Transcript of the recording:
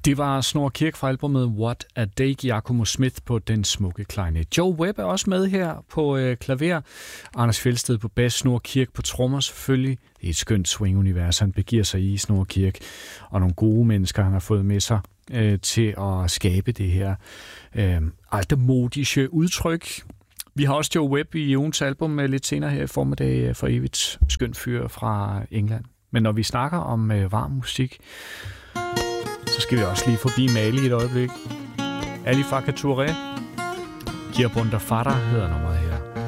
Det var Snorre Kirk fra albumet What a Day, Giacomo Smith på den smukke klarinet. Joe Webb er også med her på klaver. Anders Fjeldsted på bas, Snorre Kirk på trommer selvfølgelig. Det er et skønt swing-univers, han begiver sig i, Snorre Kirk. Og nogle gode mennesker, han har fået med sig til at skabe det her aldermodiske udtryk. Vi har også Joe Webb i ugens album lidt senere her i formiddag for evigt. Skønt fyr fra England. Men når vi snakker om varm musik, så skal vi også lige forbi Mali et øjeblik. Ali Farka Touré. Girbunda Farah hedder nummeret her.